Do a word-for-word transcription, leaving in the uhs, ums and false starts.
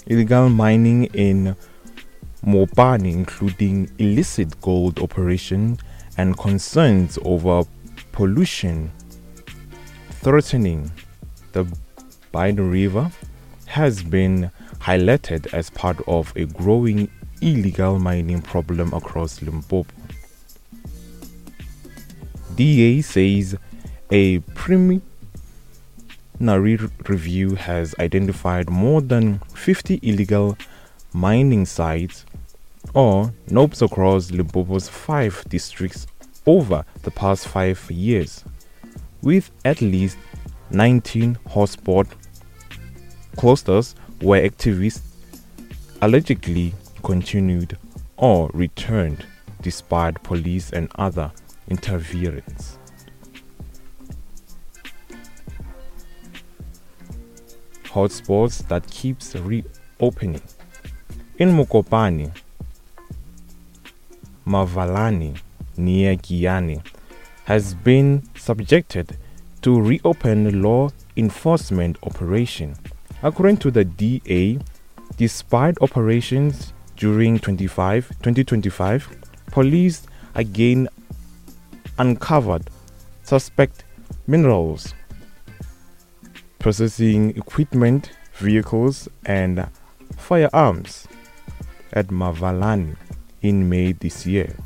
illegal mining in Mopani, including illicit gold operation and concerns over pollution threatening the Bino River, has been highlighted as part of a growing illegal mining problem across Limpopo. D A says a preliminary review has identified more than fifty illegal mining sites or nopes across Limpopo's five districts over the past five years, with at least nineteen hotspot clusters where activists allegedly continued or returned despite police and other interference. Hotspots that keeps reopening. In Mokopane, Mavalani near Giyani has been subjected to reopen law enforcement operation. According to the D A, despite operations during twenty twenty-five, police again uncovered suspect minerals, processing equipment, vehicles, and firearms at Mavalani in May this year.